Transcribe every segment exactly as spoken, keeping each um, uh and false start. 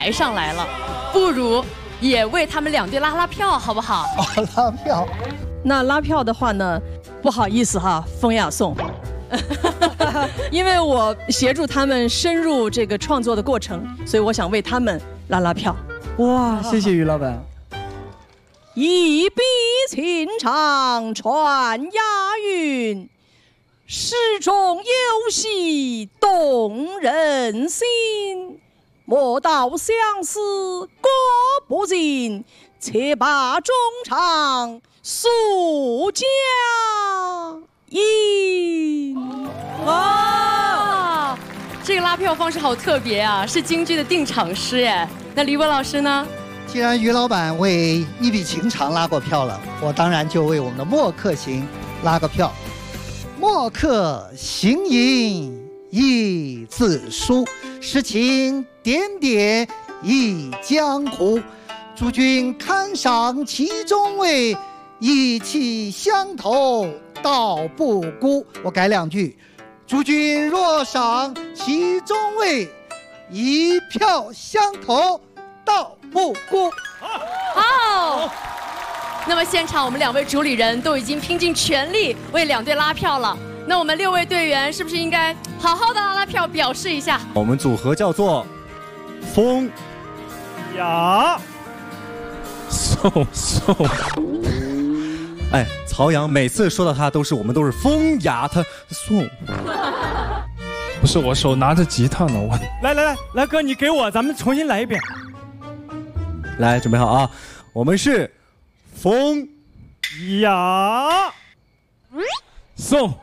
抬上来了，不如也为他们两队拉拉票，好不好？ 哦，拉票。 那拉票的话呢，不好意思哈，风雅颂，因为我协助他们深入这个创作的过程，所以我想为他们拉拉票。 哇，谢谢于老板。 一笔情长传押韵，诗中有戏动人心。莫道相思过不尽，且把衷肠诉佳音。 哇，这个拉票方式好特别啊，是京剧的定场诗耶。那李博老师呢？ 既然于老板为一笔情长拉过票了，我当然就为我们的墨客行拉个票。墨客行吟一字书，诗情点点忆江湖。诸君看赏其中味，意气相投道不孤。我改两句：诸君若赏其中味，一票相投道不孤。 好，那么现场我们两位主理人都已经拼尽全力为两队拉票了，那我们六位队员是不是应该好好的拉拉票，表示一下？ 我们组合叫做风雅宋宋。哎，曹阳每次说到他都是我们都是风雅，他宋。 不是，我手拿着吉他呢，我来来来来哥，你给我，咱们重新来一遍。 来，准备好啊！我们是风雅宋。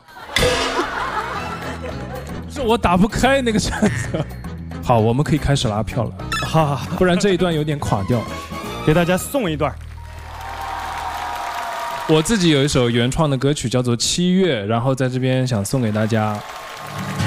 是我打不开那个扇子。好，我们可以开始拉票了。哈、啊，不然这一段有点垮掉。给大家送一段。我自己有一首原创的歌曲叫做《七月》，然后在这边想送给大家。